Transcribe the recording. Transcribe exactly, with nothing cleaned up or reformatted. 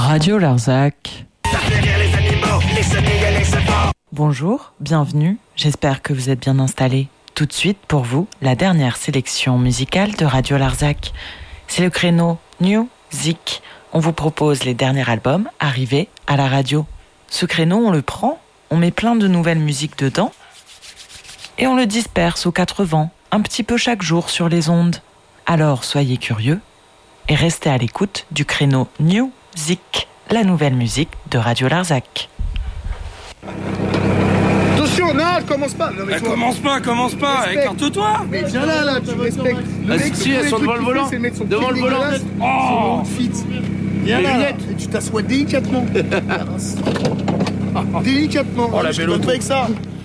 Radio Larzac. Bonjour, bienvenue, j'espère que vous êtes bien installés. Tout de suite pour vous, la dernière sélection musicale de Radio Larzac. C'est le créneau New Zik. On vous propose les derniers albums arrivés à la radio. Ce créneau, on le prend, on met plein de nouvelles musiques dedans et on le disperse aux quatre vents, un petit peu chaque jour sur les ondes. Alors soyez curieux et restez à l'écoute du créneau New Zik, la nouvelle musique de Radio Larzac. Attention, non, commence pas. Non, mais bah, commence pas, commence pas, respecte. Écarte-toi. Mais viens là, là, tu respectes. Ah, si, elles sont devant le volant. Devant le volant. Oh, fit. Viens là, là, tu t'assois délicatement. Délicatement. Oh, la belle auto. Avec ça.